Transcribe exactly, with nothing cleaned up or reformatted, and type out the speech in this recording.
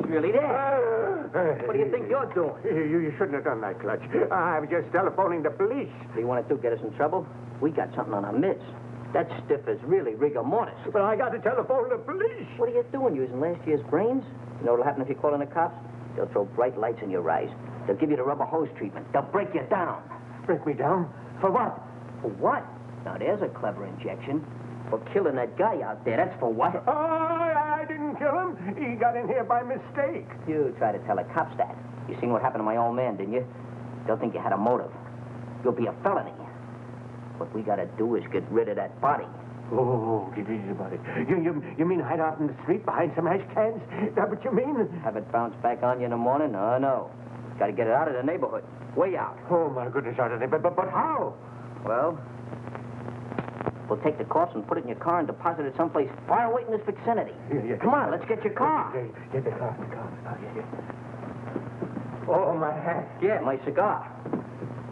he's really there. Uh, What do you think you're doing? You, you shouldn't have done that, Clutch. I was just telephoning the police. What do you want to do, get us in trouble? We got something on our midst. That stiff is really rigor mortis. But I got to telephone the police. What are you doing, using last year's brains? You know what'll happen if you call in the cops? They'll throw bright lights in your eyes. They'll give you the rubber hose treatment. They'll break you down. Break me down? For what? For what? Now, there's a clever injection. For killing that guy out there. That's for what? Oh, I didn't kill him. He got in here by mistake. You try to tell the cops that. You seen what happened to my old man, didn't you? They'll think you had a motive. You'll be a felony. What we gotta do is get rid of that body. Oh, get easy about it. You, you, you mean hide out in the street behind some ash cans? Is that what you mean? Have it bounce back on you in the morning? No, no. Gotta get it out of the neighborhood. Way out. Oh, my goodness, out of there. But, but, but how? Well, we'll take the corpse and put it in your car and deposit it someplace far away in this vicinity. Yeah, yeah. Come on, let's get your car. Get, get the car, the car. Oh, yeah, yeah. Oh, my hat. Yeah, my cigar.